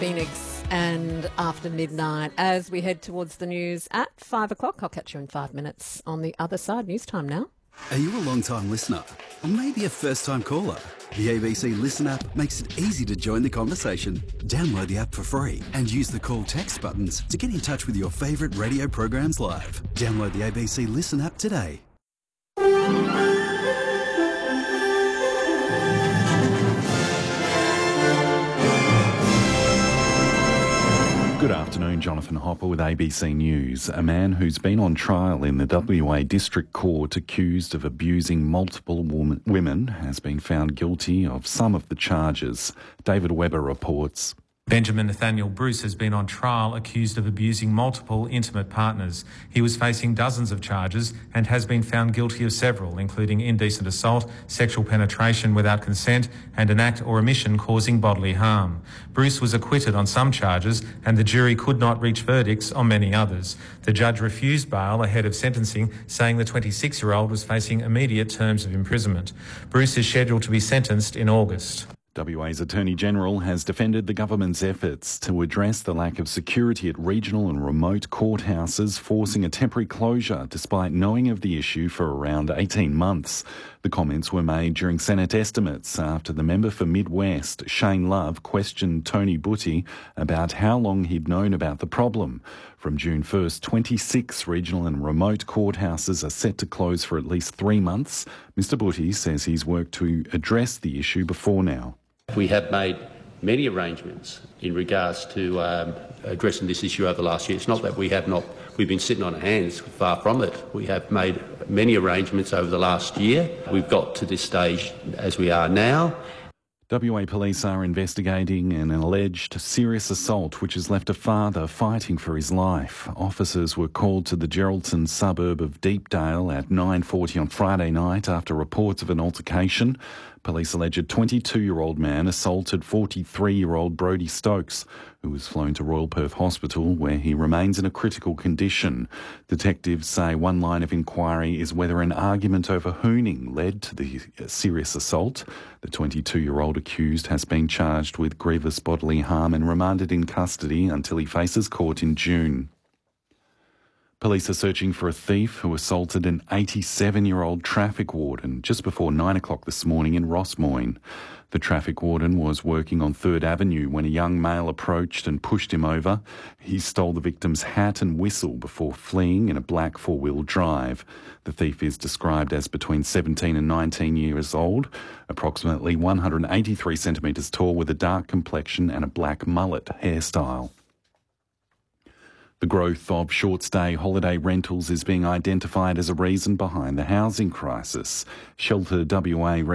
Phoenix and After Midnight as we head towards the news at 5 o'clock. I'll catch you in 5 minutes on the other side. News time now. Are you a long-time listener or maybe a first-time caller? The ABC Listen app makes it easy to join the conversation. Download the app for free and use the call text buttons to get in touch with your favourite radio programs live. Download the ABC Listen app today. Good afternoon, Jonathan Hopper with ABC News. A man who's been on trial in the WA District Court accused of abusing multiple women has been found guilty of some of the charges. David Webber reports. Benjamin Nathaniel Bruce has been on trial accused of abusing multiple intimate partners. He was facing dozens of charges and has been found guilty of several, including indecent assault, sexual penetration without consent, and an act or omission causing bodily harm. Bruce was acquitted on some charges and the jury could not reach verdicts on many others. The judge refused bail ahead of sentencing, saying the 26-year-old was facing immediate terms of imprisonment. Bruce is scheduled to be sentenced in August. WA's Attorney-General has defended the government's efforts to address the lack of security at regional and remote courthouses, forcing a temporary closure despite knowing of the issue for around 18 months. The comments were made during Senate estimates after the member for Mid West, Shane Love, questioned Tony Butty about how long he'd known about the problem. From June 1st, 26 regional and remote courthouses are set to close for at least 3 months. Mr Butty says he's worked to address the issue before now. We have made many arrangements in regards to addressing this issue over the last year. It's not that we've been sitting on our hands, far from it. We have made many arrangements over the last year. We've got to this stage as we are now. WA Police are investigating an alleged serious assault which has left a father fighting for his life. Officers were called to the Geraldton suburb of Deepdale at 9:40 on Friday night after reports of an altercation. Police allege a 22-year-old man assaulted 43-year-old Brodie Stokes, who was flown to Royal Perth Hospital where he remains in a critical condition. Detectives say one line of inquiry is whether an argument over hooning led to the serious assault. The 22-year-old accused has been charged with grievous bodily harm and remanded in custody until he faces court in June. Police are searching for a thief who assaulted an 87-year-old traffic warden just before 9 o'clock this morning in Rossmoyne. The traffic warden was working on 3rd Avenue when a young male approached and pushed him over. He stole the victim's hat and whistle before fleeing in a black 4-wheel drive. The thief is described as between 17 and 19 years old, approximately 183 centimetres tall with a dark complexion and a black mullet hairstyle. The growth of short-stay holiday rentals is being identified as a reason behind the housing crisis. Shelter WA